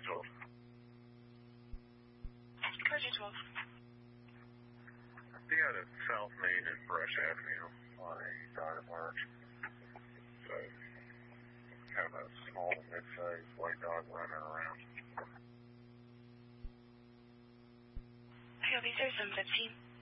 12. Car 212. Be out at South Main and Brush Avenue on a side of March. So, kind of a small to mid-sized white dog running around. POV 715.